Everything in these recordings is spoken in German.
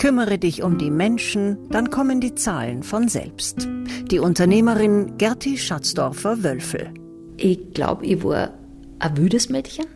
Kümmere dich um die Menschen, dann kommen die Zahlen von selbst. Die Unternehmerin Gerti Schatzdorfer-Wölfel. Ich glaube, ich war ein wildes Mädchen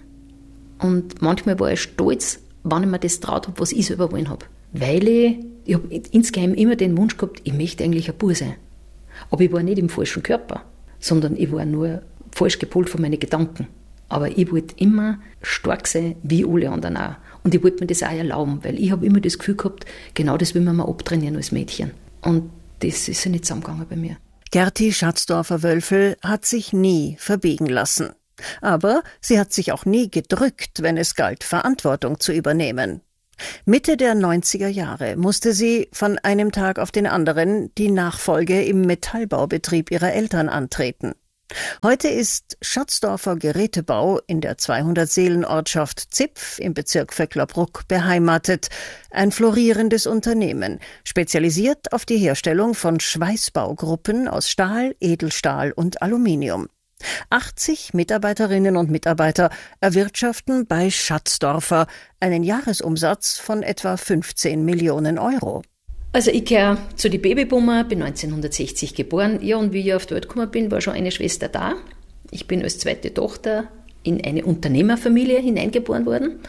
und manchmal war ich stolz, wenn ich mir das traut habe, was ich selber wollen habe. Weil ich habe insgeheim immer den Wunsch gehabt, ich möchte eigentlich ein Bub sein. Aber ich war nicht im falschen Körper, sondern ich war nur falsch gepolt von meinen Gedanken. Aber ich wollte immer stark sein, wie alle anderen auch. Und ich wollte mir das auch erlauben, weil ich habe immer das Gefühl gehabt, genau das will man mal abtrainieren als Mädchen. Und das ist ja nicht zusammengegangen bei mir. Gerti Schatzdorfer-Wölfel hat sich nie verbiegen lassen. Aber sie hat sich auch nie gedrückt, wenn es galt, Verantwortung zu übernehmen. Mitte der 90er Jahre musste sie von einem Tag auf den anderen die Nachfolge im Metallbaubetrieb ihrer Eltern antreten. Heute ist Schatzdorfer Gerätebau in der 200-Seelen-Ortschaft Zipf im Bezirk Vöcklerbruck beheimatet. Ein florierendes Unternehmen, spezialisiert auf die Herstellung von Schweißbaugruppen aus Stahl, Edelstahl und Aluminium. 80 Mitarbeiterinnen und Mitarbeiter erwirtschaften bei Schatzdorfer einen Jahresumsatz von etwa 15 Millionen Euro. Also ich gehöre zu den Babyboomer, bin 1960 geboren. Ja, und wie ich auf die Welt gekommen bin, war schon eine Schwester da. Ich bin als zweite Tochter in eine Unternehmerfamilie hineingeboren worden.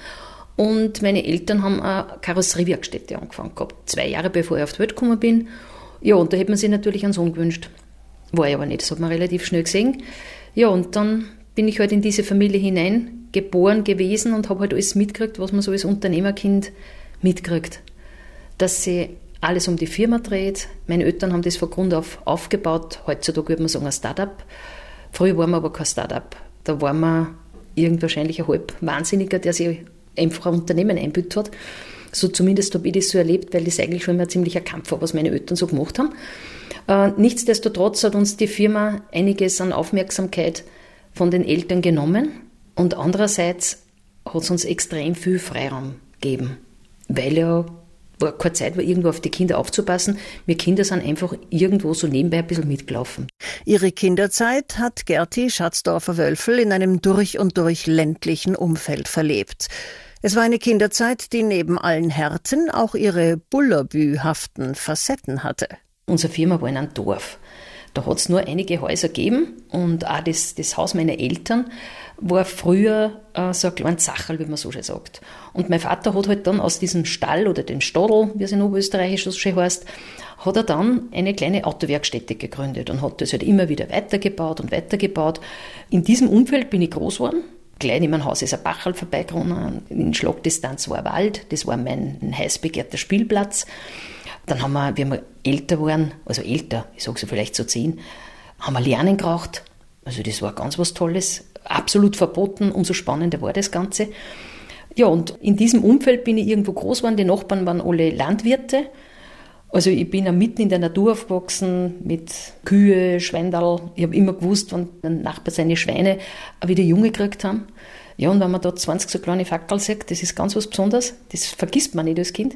Und meine Eltern haben eine Karosseriewerkstätte angefangen gehabt, 2 Jahre bevor ich auf die Welt gekommen bin. Ja, und da hätte man sich natürlich einen Sohn gewünscht. War ich aber nicht, das hat man relativ schnell gesehen. Ja, und dann bin ich halt in diese Familie hineingeboren gewesen und habe halt alles mitgekriegt, was man so als Unternehmerkind mitkriegt. Dass sie alles um die Firma dreht. Meine Eltern haben das von Grund auf aufgebaut. Heutzutage würde man sagen ein Start-up. Früher waren wir aber kein Start-up. Da war man wahrscheinlich ein halb Wahnsinniger, der sich einfach ein Unternehmen einbüht hat. So zumindest habe ich das so erlebt, weil das eigentlich schon immer ein ziemlicher Kampf war, was meine Eltern so gemacht haben. Nichtsdestotrotz hat uns die Firma einiges an Aufmerksamkeit von den Eltern genommen und andererseits hat es uns extrem viel Freiraum gegeben, weil ja war keine Zeit, war irgendwo auf die Kinder aufzupassen. Wir Kinder sind einfach irgendwo so nebenbei ein bisschen mitgelaufen. Ihre Kinderzeit hat Gerti Schatzdorfer-Wölfel in einem durch und durch ländlichen Umfeld verlebt. Es war eine Kinderzeit, die neben allen Härten auch ihre bullerbühaften Facetten hatte. Unsere Firma war in einem Dorf. Da hat es nur einige Häuser gegeben und auch das Haus meiner Eltern war früher so ein kleines Sacherl, wie man so schön sagt. Und mein Vater hat halt dann aus diesem Stall oder dem Stadl, wie es in Oberösterreich so schön heißt, hat er dann eine kleine Autowerkstätte gegründet und hat das halt immer wieder weitergebaut und weitergebaut. In diesem Umfeld bin ich groß geworden. Gleich neben meinem Haus ist ein Bachel vorbeigegangen, in Schlagdistanz war ein Wald, das war mein heiß begehrter Spielplatz. Dann haben wir, wie wir älter waren, also älter, ich sage so vielleicht so 10, haben wir Lernen geraucht. Also das war ganz was Tolles, absolut verboten, umso spannender war das Ganze. Ja, und in diesem Umfeld bin ich irgendwo groß geworden, die Nachbarn waren alle Landwirte. Also ich bin auch mitten in der Natur aufgewachsen, mit Kühe, Schweindal. Ich habe immer gewusst, wenn der Nachbar seine Schweine wieder Junge gekriegt haben. Ja, und wenn man da 20 so kleine Fackel sieht, das ist ganz was Besonderes. Das vergisst man nicht als Kind.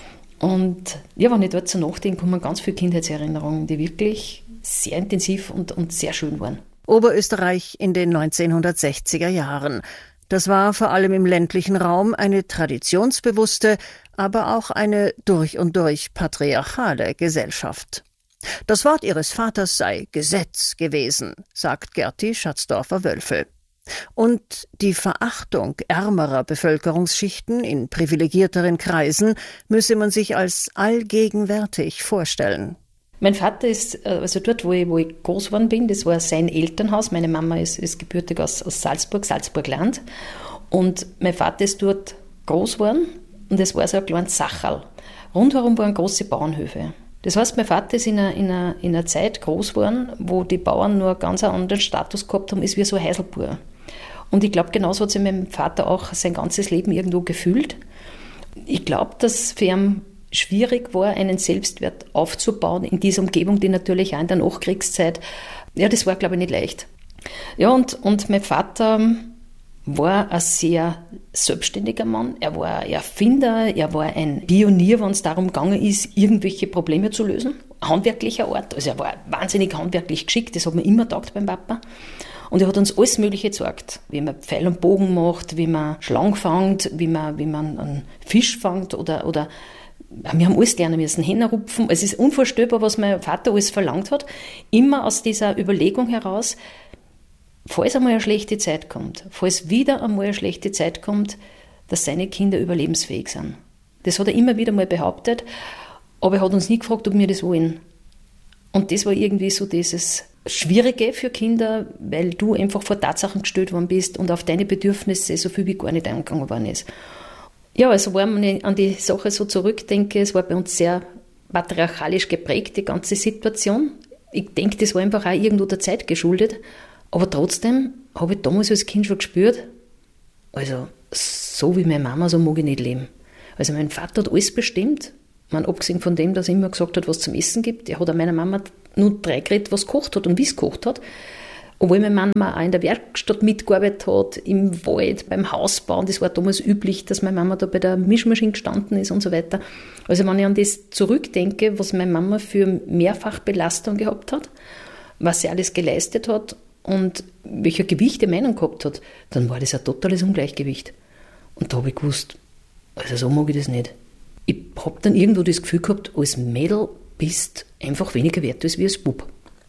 Und ja, wenn ich dort so nachdenke, kommen ganz viele Kindheitserinnerungen, die wirklich sehr intensiv und sehr schön waren. Oberösterreich in den 1960er Jahren. Das war vor allem im ländlichen Raum eine traditionsbewusste, aber auch eine durch und durch patriarchale Gesellschaft. Das Wort ihres Vaters sei Gesetz gewesen, sagt Gerti Schatzdorfer-Wölfel. Und die Verachtung ärmerer Bevölkerungsschichten in privilegierteren Kreisen müsse man sich als allgegenwärtig vorstellen. Mein Vater ist, also dort, wo ich groß geworden bin, das war sein Elternhaus. Meine Mama ist gebürtig aus Salzburg, Salzburg-Land. Und mein Vater ist dort groß geworden und es war so ein kleines Sacherl. Rundherum waren große Bauernhöfe. Das heißt, mein Vater ist in einer Zeit groß geworden, wo die Bauern nur ganz einen anderen Status gehabt haben, ist wie so ein Heiselbauer. Und ich glaube, genauso hat sich mein Vater auch sein ganzes Leben irgendwo gefühlt. Ich glaube, dass für ihn schwierig war, einen Selbstwert aufzubauen in dieser Umgebung, die natürlich auch in der Nachkriegszeit, ja, das war, glaube ich, nicht leicht. Ja, und mein Vater war ein sehr selbstständiger Mann. Er war ein Erfinder, er war ein Pionier, wenn es darum gegangen ist, irgendwelche Probleme zu lösen. Handwerklicher Art. Also er war wahnsinnig handwerklich geschickt, das hat mir immer getaugt beim Papa. Und er hat uns alles Mögliche gezeigt, wie man Pfeil und Bogen macht, wie man Schlangen fängt, wie man einen Fisch fängt oder Wir haben alles lernen müssen, hinrupfen. Es ist unvorstellbar, was mein Vater alles verlangt hat. Immer aus dieser Überlegung heraus, falls einmal eine schlechte Zeit kommt, falls wieder einmal eine schlechte Zeit kommt, dass seine Kinder überlebensfähig sind. Das hat er immer wieder mal behauptet, aber er hat uns nie gefragt, ob wir das wollen. Und das war irgendwie so dieses Schwierige für Kinder, weil du einfach vor Tatsachen gestellt worden bist und auf deine Bedürfnisse so viel wie gar nicht eingegangen worden ist. Ja, also wenn ich an die Sache so zurückdenke, es war bei uns sehr patriarchalisch geprägt, die ganze Situation. Ich denke, das war einfach auch irgendwo der Zeit geschuldet. Aber trotzdem habe ich damals als Kind schon gespürt, also so wie meine Mama, so mag ich nicht leben. Also mein Vater hat alles bestimmt. Man, abgesehen von dem, dass er immer gesagt hat, was zum Essen gibt. Er hat an meiner Mama nur 3 geredet, was gekocht hat und wie es gekocht hat. Obwohl meine Mama auch in der Werkstatt mitgearbeitet hat, im Wald, beim Hausbauen. Das war damals üblich, dass meine Mama da bei der Mischmaschine gestanden ist und so weiter. Also wenn ich an das zurückdenke, was meine Mama für Mehrfachbelastung gehabt hat, was sie alles geleistet hat und welcher Gewicht die Meinung gehabt hat, dann war das ein totales Ungleichgewicht. Und da habe ich gewusst, also so mag ich das nicht. Ich habe dann irgendwo das Gefühl gehabt, als Mädel bist einfach weniger wert als wie als Bub.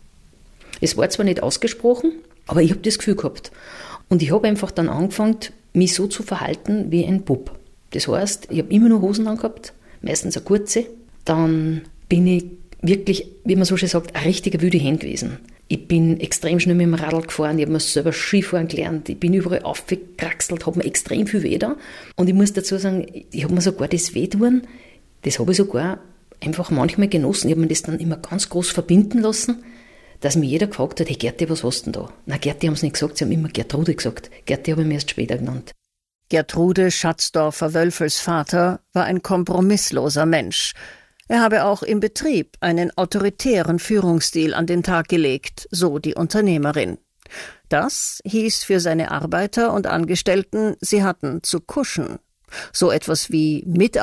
Es war zwar nicht ausgesprochen, aber ich habe das Gefühl gehabt. Und ich habe einfach dann angefangen, mich so zu verhalten wie ein Bub. Das heißt, ich habe immer nur Hosen angehabt, meistens eine kurze. Dann bin ich wirklich, wie man so schön sagt, ein richtiger wilde Hen gewesen. Ich bin extrem schnell mit dem Radl gefahren, ich habe mir selber Skifahren gelernt, ich bin überall aufgekraxelt, habe mir extrem viel weh da. Und ich muss dazu sagen, ich habe mir sogar das Wehtun, das habe ich sogar einfach manchmal genossen. Ich habe mir das dann immer ganz groß verbinden lassen, dass mir jeder gefragt hat, hey Gerti, was hast du denn da? Na, Gerti haben sie nicht gesagt, sie haben immer Gertrude gesagt. Gerti habe ich mir erst später genannt. Gertrude Schatzdorfer-Wölfels Vater war ein kompromissloser Mensch. Er habe auch im Betrieb einen autoritären Führungsstil an den Tag gelegt, so die Unternehmerin. Das hieß für seine Arbeiter und Angestellten, sie hatten zu kuschen. So etwas wie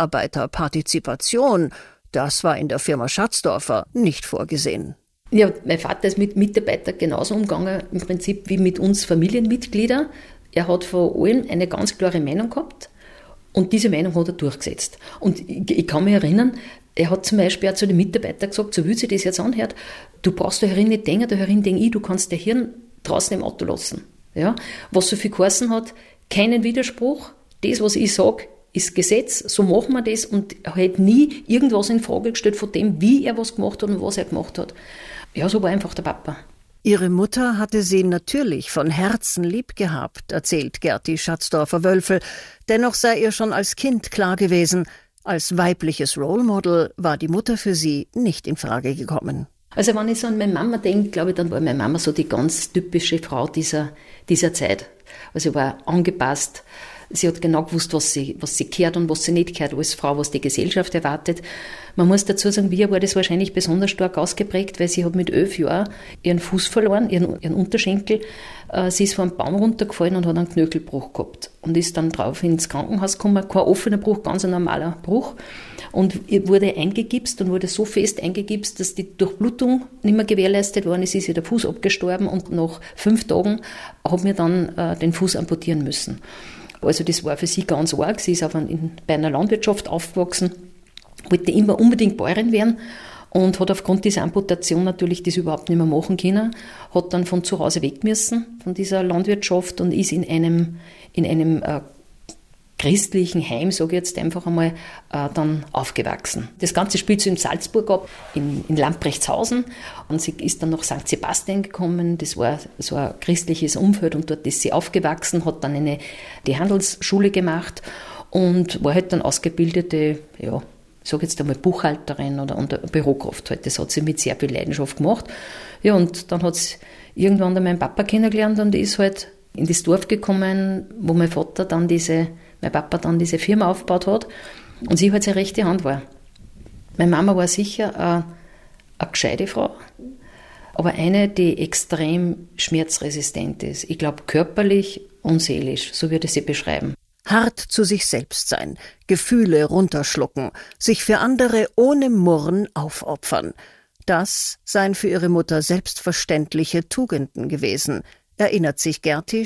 Mitarbeiterpartizipation, das war in der Firma Schatzdorfer nicht vorgesehen. Ja, mein Vater ist mit Mitarbeitern genauso umgegangen, im Prinzip wie mit uns Familienmitgliedern. Er hat von allem eine ganz klare Meinung gehabt und diese Meinung hat er durchgesetzt. Und ich kann mich erinnern, er hat zum Beispiel auch zu den Mitarbeitern gesagt, so wie sich das jetzt anhört, du brauchst da herin nicht denken, da herin denke ich, du kannst der Hirn draußen im Auto lassen. Ja? Was so viel geheißen hat, keinen Widerspruch, das, was ich sage, ist Gesetz, so machen wir das und er hat nie irgendwas in Frage gestellt von dem, wie er was gemacht hat und was er gemacht hat. Ja, so war einfach der Papa. Ihre Mutter hatte sie natürlich von Herzen lieb gehabt, erzählt Gerti Schatzdorfer-Wölfel. Dennoch sei ihr schon als Kind klar gewesen, als weibliches Role Model war die Mutter für sie nicht in Frage gekommen. Also wenn ich so an meine Mama denke, glaube ich, dann war meine Mama so die ganz typische Frau dieser Zeit. Also sie war angepasst. Sie hat genau gewusst, was sie kehrt und was sie nicht kehrt als Frau, was die Gesellschaft erwartet. Man muss dazu sagen, bei ihr war das wahrscheinlich besonders stark ausgeprägt, weil sie hat mit 11 Jahren ihren Fuß verloren, ihren Unterschenkel. Sie ist von einem Baum runtergefallen und hat einen Knöchelbruch gehabt und ist dann drauf ins Krankenhaus gekommen. Kein offener Bruch, ganz ein normaler Bruch. Und ihr wurde eingegipst und wurde so fest eingegipst, dass die Durchblutung nicht mehr gewährleistet worden ist. Ist ihr der Fuß abgestorben und nach 5 Tagen haben wir dann den Fuß amputieren müssen. Also das war für sie ganz arg. Sie ist bei einer Landwirtschaft aufgewachsen, wollte immer unbedingt Bäuerin werden und hat aufgrund dieser Amputation natürlich das überhaupt nicht mehr machen können. Hat dann von zu Hause weg müssen, von dieser Landwirtschaft und ist in einem christlichen Heim, sage ich jetzt einfach einmal, dann aufgewachsen. Das Ganze spielt sie in Salzburg ab, in Lamprechtshausen. Und sie ist dann nach St. Sebastian gekommen. Das war so ein christliches Umfeld und dort ist sie aufgewachsen, hat dann die Handelsschule gemacht und war halt dann ausgebildete, ja, ich sage jetzt einmal Buchhalterin oder Bürokraft halt. Das hat sie mit sehr viel Leidenschaft gemacht. Ja, und dann hat sie irgendwann dann meinen Papa kennengelernt und ist halt in das Dorf gekommen, wo mein Papa dann diese Firma aufgebaut hat und sie halt seine rechte Hand war. Meine Mama war sicher eine gescheite Frau, aber eine, die extrem schmerzresistent ist. Ich glaube körperlich und seelisch, so würde ich sie beschreiben. Hart zu sich selbst sein, Gefühle runterschlucken, sich für andere ohne Murren aufopfern. Das seien für ihre Mutter selbstverständliche Tugenden gewesen, erinnert sich Gerti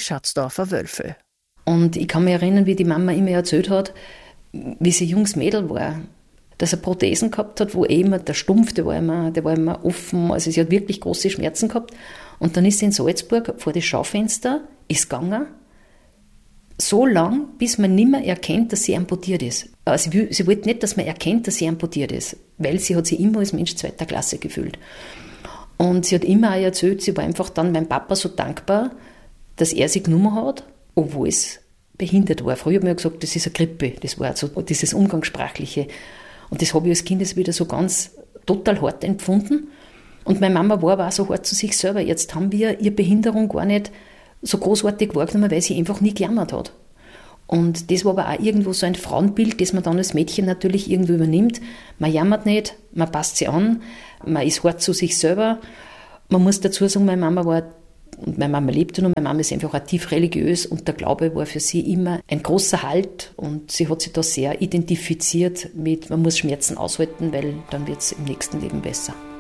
dass er Prothesen gehabt hat, wo immer der Stumpf, der war immer offen, also sie hat wirklich große Schmerzen gehabt. Und dann ist sie in Salzburg vor das Schaufenster, ist gegangen, so lang, bis man nicht mehr erkennt, dass sie amputiert ist. Also sie wollte nicht, dass man erkennt, dass sie amputiert ist, weil sie hat sich immer als Mensch zweiter Klasse gefühlt. Und sie hat immer auch erzählt, sie war einfach dann meinem Papa so dankbar, dass er sie genommen hat, obwohl es behindert war. Früher habe ich mir gesagt, das ist eine Grippe, das war so dieses Umgangssprachliche. Und das habe ich als Kind wieder so ganz total hart empfunden. Und meine Mama war aber auch so hart zu sich selber. Jetzt haben wir ihre Behinderung gar nicht so großartig wahrgenommen, weil sie einfach nie gejammert hat. Und das war aber auch irgendwo so ein Frauenbild, das man dann als Mädchen natürlich irgendwo übernimmt. Man jammert nicht, man passt sie an, man ist hart zu sich selber. Man muss dazu sagen, meine Mama lebte noch, meine Mama ist einfach auch tief religiös und der Glaube war für sie immer ein großer Halt und sie hat sich da sehr identifiziert mit, man muss Schmerzen aushalten, weil dann wird es im nächsten Leben besser.